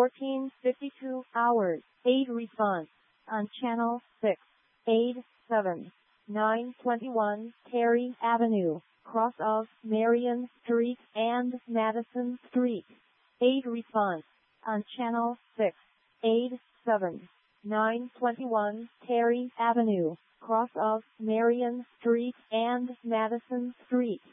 14:52 hours. Aid response on channel 6. Aid 7. 921 Terry Avenue, cross of Marion Street and Madison Street. Aid response on channel 6. Aid 7. 921 Terry Avenue, cross of Marion Street and Madison Street.